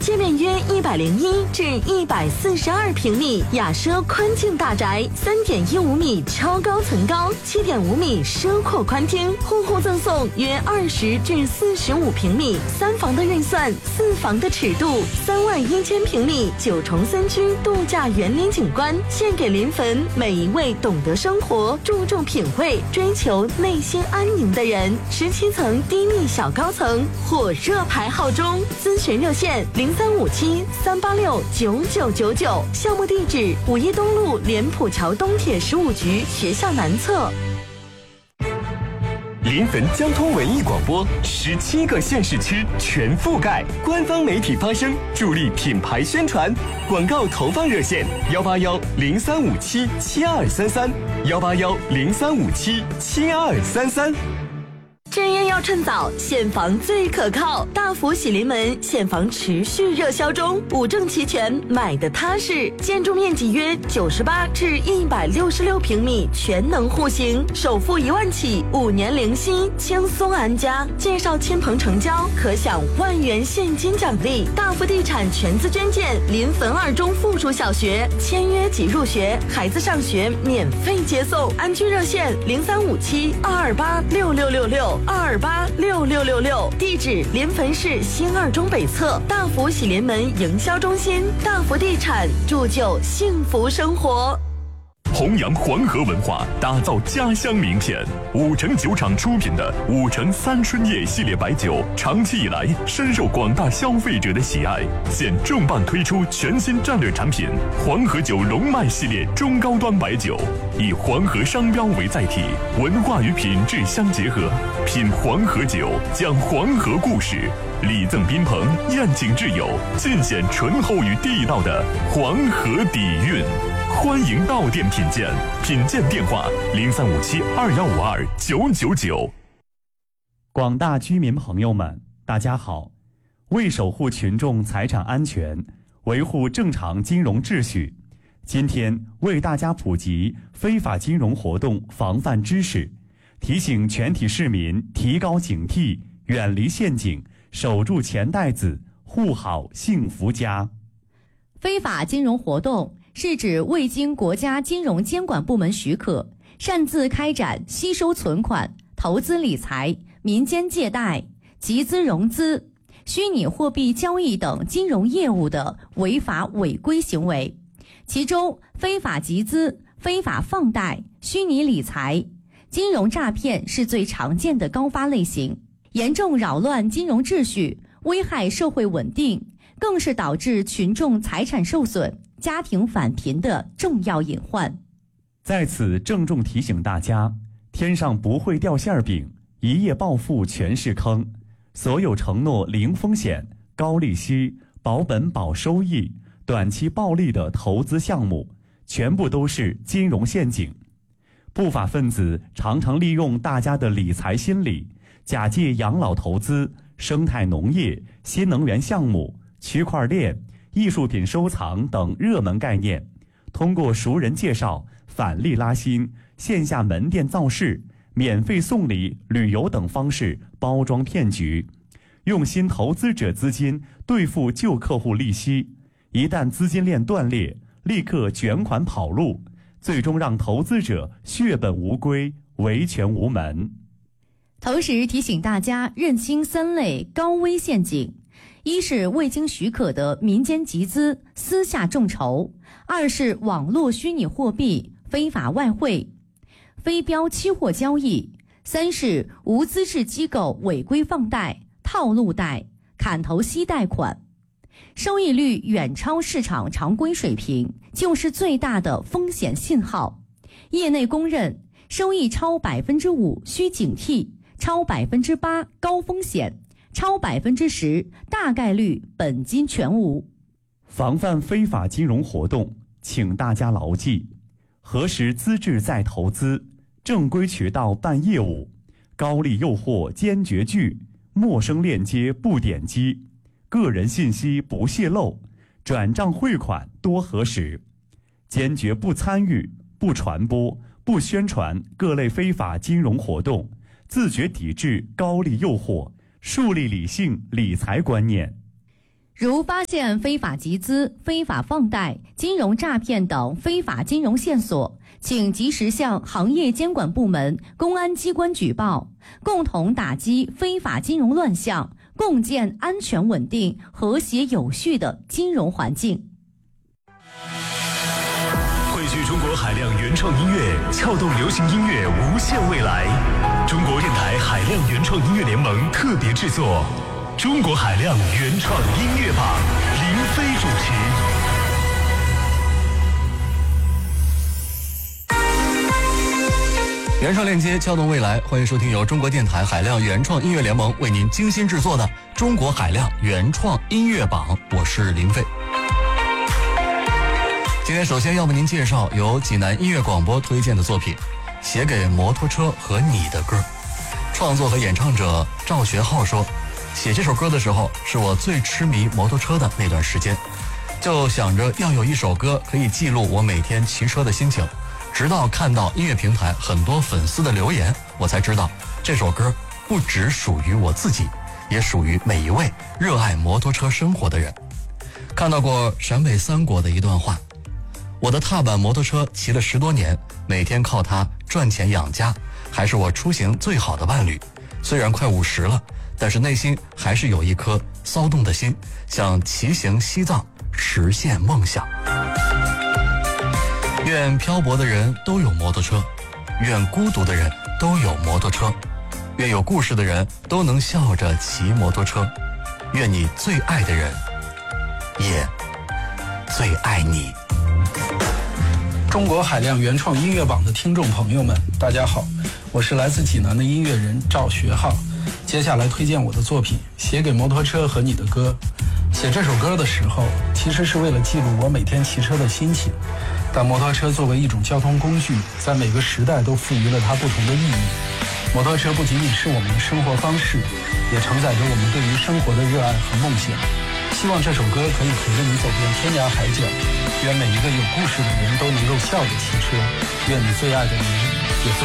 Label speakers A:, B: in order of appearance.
A: 界面约101至142平米，雅奢宽境大宅，3.15米超高层高，7.5米奢阔宽厅，户户赠送约20至45平米，3房的预算，4房的尺度，31000平米9重3区度假园林景观，献给临汾每一位懂得生活、注重品味、追求内心安宁的人。17层低密小高层火热排号中，咨询热线0357-386-9999，项目地址5一东路莲浦桥东铁15局学校南侧。
B: 临汾交通文艺广播17个县市区全覆盖，官方媒体发声，助力品牌宣传。广告投放热线181-0357-7233，181-0357-7233。
A: 置业要趁早，现房最可靠。大福喜临门现房持续热销中，5证齐全，买的踏实。建筑面积约98至166平米，全能户型，首付1万起，5年零息，轻松安家。介绍亲朋成交，可享1万元现金奖励。大福地产全资捐建临汾2中附属小学，签约即入学，孩子上学免费接送。安居热线0357-228-6666。228-6666，地址临汾市新2中北侧大福喜临门营销中心。大福地产，铸就幸福生活。
C: 弘扬黄河文化，打造家乡名片。5城酒厂出品的5城3春夜系列白酒，长期以来深受广大消费者的喜爱。现重磅推出全新战略产品黄河酒龙脉系列中高端白酒，以黄河商标为载体，文化与品质相结合。品黄河酒，讲黄河故事，礼赠宾朋，宴请挚友，尽显醇厚与地道的黄河底蕴。欢迎到店品鉴，品鉴电话0357-2152-999。
D: 广大居民朋友们，大家好。为守护群众财产安全，维护正常金融秩序，今天为大家普及非法金融活动防范知识，提醒全体市民提高警惕，远离陷阱，守住钱袋子，护好幸福家。
E: 非法金融活动是指未经国家金融监管部门许可，擅自开展吸收存款、投资理财、民间借贷、集资融资、虚拟货币交易等金融业务的违法违规行为。其中，非法集资、非法放贷、虚拟理财、金融诈骗是最常见的高发类型，严重扰乱金融秩序，危害社会稳定，更是导致群众财产受损、家庭返贫的重要隐患。
D: 在此郑重提醒大家，天上不会掉馅饼，一夜暴富全是坑。所有承诺零风险、高利息、保本保收益、短期暴利的投资项目，全部都是金融陷阱。不法分子常常利用大家的理财心理，假借养老投资、生态农业、新能源项目、区块链、艺术品收藏等热门概念，通过熟人介绍、返利拉新、线下门店造势、免费送礼、旅游等方式包装骗局，用新投资者资金兑付旧客户利息，一旦资金链断裂，立刻卷款跑路，最终让投资者血本无归，维权无门。
E: 同时提醒大家认清3类高危陷阱：一是未经许可的民间集资、私下众筹；二是网络虚拟货币、非法外汇、非标期货交易；三是无资质机构违规放贷、套路贷、砍头息贷款。收益率远超市场常规水平，就是最大的风险信号。业内公认，收益超5%需警惕，超8%高风险，超10%大概率本金全无。
D: 防范非法金融活动，请大家牢记：核实资质再投资，正规渠道办业务，高利诱惑坚决拒，陌生链接不点击，个人信息不泄露，转账汇款多核实，坚决不参与、不传播、不宣传各类非法金融活动，自觉抵制高利诱惑，树立理性理财观念。
E: 如发现非法集资、非法放贷、金融诈骗等非法金融线索，请及时向行业监管部门、公安机关举报，共同打击非法金融乱象，共建安全稳定、和谐有序的金融环境。
C: 汇聚中国海量原创音乐，撬动流行音乐无限未来。中国电台海量原创音乐联盟特别制作《中国海量原创音乐榜》，林飞主持。
F: 原创链接，撬动未来，欢迎收听由中国电台海量原创音乐联盟为您精心制作的《中国海量原创音乐榜》，我是林飞。今天首先要为您介绍由济南音乐广播推荐的作品《写给摩托车和你的歌》。创作和演唱者赵学浩说，写这首歌的时候是我最痴迷摩托车的那段时间，就想着要有一首歌可以记录我每天骑车的心情，直到看到音乐平台很多粉丝的留言，我才知道这首歌不只属于我自己，也属于每一位热爱摩托车生活的人。看到过陕北三国的一段话，我的踏板摩托车骑了10多年，每天靠它赚钱养家，还是我出行最好的伴侣。虽然快50了，但是内心还是有一颗骚动的心，想骑行西藏，实现梦想。愿漂泊的人都有摩托车，愿孤独的人都有摩托车，愿有故事的人都能笑着骑摩托车，愿你最爱的人也最爱你。
G: 中国海量原创音乐榜的听众朋友们，大家好，我是来自济南的音乐人赵学浩。接下来推荐我的作品《写给摩托车和你的歌》。写这首歌的时候，其实是为了记录我每天骑车的心情。但摩托车作为一种交通工具，在每个时代都赋予了它不同的意义。摩托车不仅仅是我们的生活方式，也承载着我们对于生活的热爱和梦想。希望这首歌可以陪着你走遍天涯海角，愿每一个有故事的人都能够笑着骑车，愿你最爱的人也最